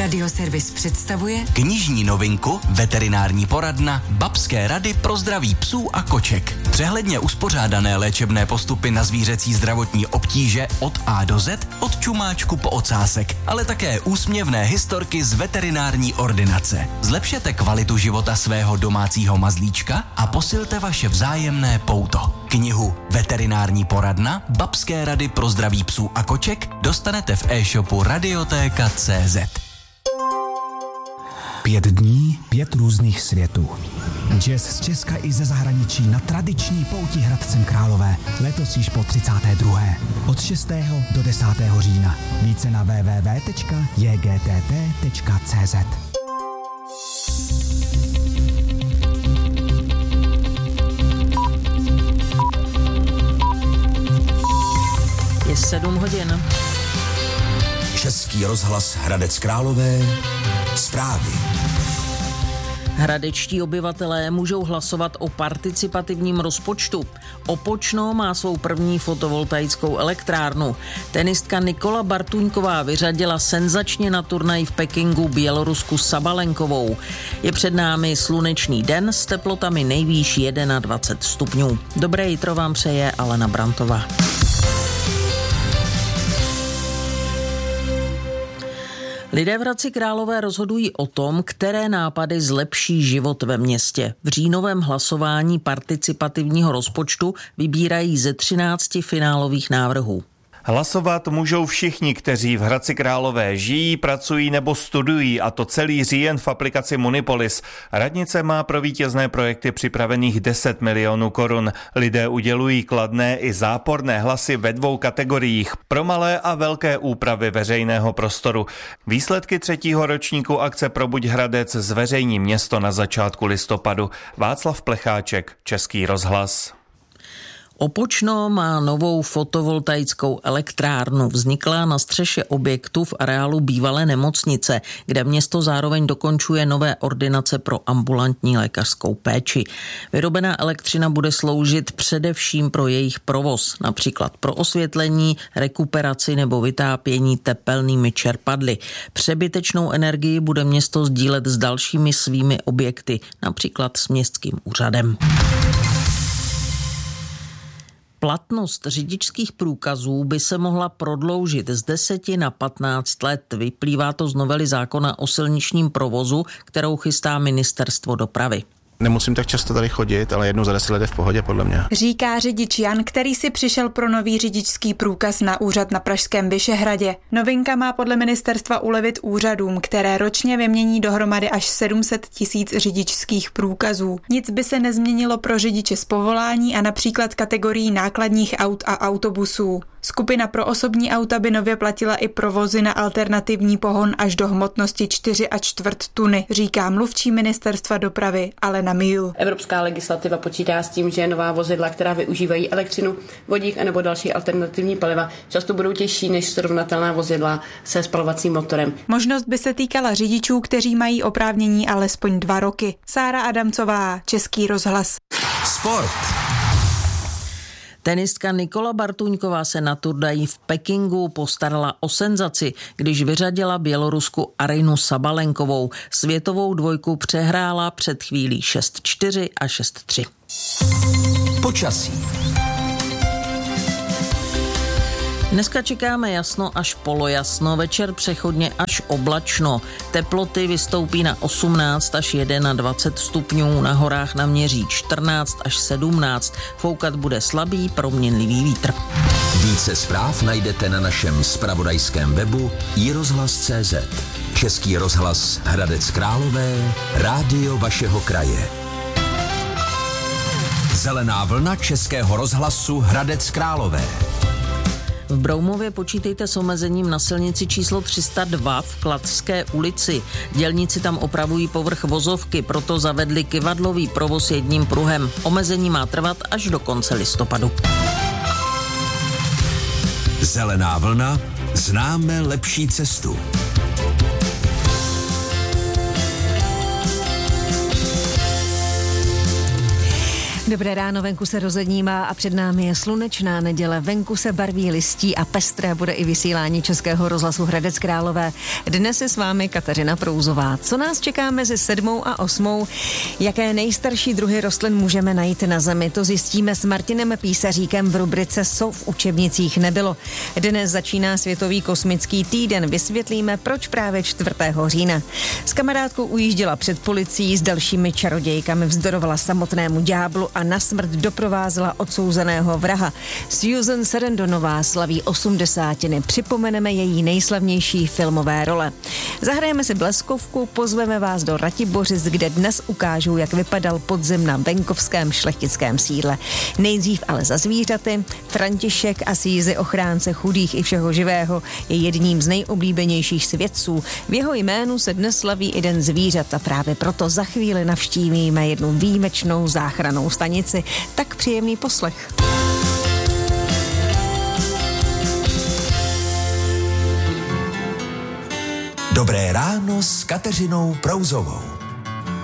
Radioservis představuje knižní novinku Veterinární poradna Babské rady pro zdraví psů a koček. Přehledně uspořádané léčebné postupy na zvířecí zdravotní obtíže od A do Z, od čumáčku po ocásek, ale také úsměvné historky z veterinární ordinace. Zlepšete kvalitu života svého domácího mazlíčka a posilte vaše vzájemné pouto. Knihu Veterinární poradna Babské rady pro zdraví psů a koček dostanete v e-shopu Radiotéka.cz. 5 dní, 5 různých světů. Jazz z Česka i ze zahraničí na tradiční pouti Hradcem Králové. Letos již po 32. Od 6. do 10. října. Více na www.jgtt.cz. Je 7 hodin. Český rozhlas Hradec Králové. Zprávy. Hradečtí obyvatelé můžou hlasovat o participativním rozpočtu. Opočno má svou první fotovoltaickou elektrárnu. Tenistka Nikola Bartuňková vyřadila senzačně na turnaj v Pekingu Bělorusku Sabalenkovou. Je před námi slunečný den s teplotami nejvýš 21 stupňů. Dobré jitro vám přeje Alena Brantová. Lidé v Hradci Králové rozhodují o tom, které nápady zlepší život ve městě. V říjnovém hlasování participativního rozpočtu vybírají ze 13 finálových návrhů. Hlasovat můžou všichni, kteří v Hradci Králové žijí, pracují nebo studují, a to celý říjen v aplikaci Munipolis. Radnice má pro vítězné projekty připravených 10 milionů korun. Lidé udělují kladné i záporné hlasy ve 2 kategoriích. Pro malé a velké úpravy veřejného prostoru. Výsledky 3. ročníku akce Probuď Hradec zveřejní město na začátku listopadu. Václav Plecháček, Český rozhlas. Opočno má novou fotovoltaickou elektrárnu. Vznikla na střeše objektu v areálu bývalé nemocnice, kde město zároveň dokončuje nové ordinace pro ambulantní lékařskou péči. Vyrobená elektřina bude sloužit především pro jejich provoz, například pro osvětlení, rekuperaci nebo vytápění tepelnými čerpadly. Přebytečnou energii bude město sdílet s dalšími svými objekty, například s městským úřadem. Platnost řidičských průkazů by se mohla prodloužit z 10 na 15 let. Vyplývá to z novely zákona o silničním provozu, kterou chystá Ministerstvo dopravy. Nemusím tak často tady chodit, ale jednou za 10 let je v pohodě podle mě. Říká řidič Jan, který si přišel pro nový řidičský průkaz na úřad na pražském Vyšehradě. Novinka má podle ministerstva ulevit úřadům, které ročně vymění dohromady až 700 000 řidičských průkazů. Nic by se nezměnilo pro řidiče z povolání a například kategorií nákladních aut a autobusů. Skupina pro osobní auta by nově platila i provozy na alternativní pohon až do hmotnosti 4,25 tuny, říká mluvčí Ministerstva dopravy Alena Míl. Evropská legislativa počítá s tím, že nová vozidla, která využívají elektřinu, vodík anebo další alternativní paliva, často budou těžší než srovnatelná vozidla se spalovacím motorem. Možnost by se týkala řidičů, kteří mají oprávnění alespoň 2 roky. Sára Adamcová, Český rozhlas. Sport. Tenistka Nikola Bartuňková se na turnaji v Pekingu postarala o senzaci, když vyřadila Bělorusku Arinu Sabalenkovou. Světovou dvojku přehrála před chvílí 6-4 a 6-3. Počasí. Dneska čekáme jasno až polojasno, večer přechodně až oblačno. Teploty vystoupí na 18 až 21 stupňů, na horách naměří 14 až 17. Foukat bude slabý proměnlivý vítr. Více zpráv najdete na našem zpravodajském webu iRozhlas.cz. Český rozhlas Hradec Králové, rádio vašeho kraje. Zelená vlna Českého rozhlasu Hradec Králové. V Broumově počítejte s omezením na silnici číslo 302 v Kladské ulici. Dělníci tam opravují povrch vozovky, proto zavedli kyvadlový provoz jedním pruhem. Omezení má trvat až do konce listopadu. Zelená vlna, známe lepší cestu. Dobré ráno, venku se rozednívá a před námi je slunečná neděle. Venku se barví listí a pestré bude i vysílání Českého rozhlasu Hradec Králové. Dnes je s vámi Kateřina Prouzová. Co nás čeká mezi 7. a 8? Jaké nejstarší druhy rostlin můžeme najít na Zemi? To zjistíme s Martinem Písaříkem v rubrice Co v učebnicích nebylo. Dnes začíná Světový kosmický týden. Vysvětlíme, proč právě 4. října. S kamarádkou ujížděla před policií, s dalšími čarodějkami vzdorovala samotnému ďáblu a na smrt doprovázela odsouzeného vraha. Susan Sarandonová slaví 80. Připomeneme její nejslavnější filmové role. Zahrajeme si bleskovku, pozveme vás do Ratibořic, kde dnes ukážou, jak vypadal podzim na venkovském šlechtickém sídle. Nejdřív ale za zvířaty. František Asízy, ochránce chudých i všeho živého, je jedním z nejoblíbenějších svědců. V jeho jménu se dnes slaví i Den zvířat a právě proto za chvíli navštívíme jednu výjimečnou záchrannou stanici. Tak příjemný poslech. Dobré ráno s Kateřinou Prouzovou.